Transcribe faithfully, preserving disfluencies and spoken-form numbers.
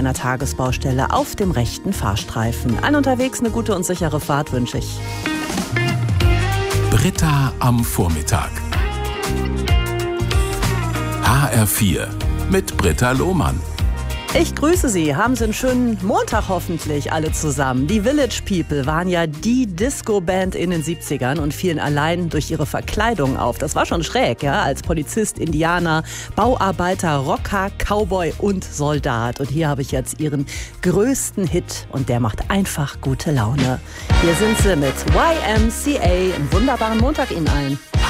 einer Tagesbaustelle auf dem rechten Fahrstreifen. Allen unterwegs eine gute und sichere Fahrt wünsche ich. Britta am Vormittag. H R vier mit Britta Lohmann. Ich grüße Sie. Haben Sie einen schönen Montag hoffentlich alle zusammen. Die Village People waren ja die Disco-Band in den siebzigern und fielen allein durch ihre Verkleidung auf. Das war schon schräg, ja, als Polizist, Indianer, Bauarbeiter, Rocker, Cowboy und Soldat. Und hier habe ich jetzt ihren größten Hit und der macht einfach gute Laune. Hier sind sie mit Y M C A. Einen wunderbaren Montag Ihnen allen.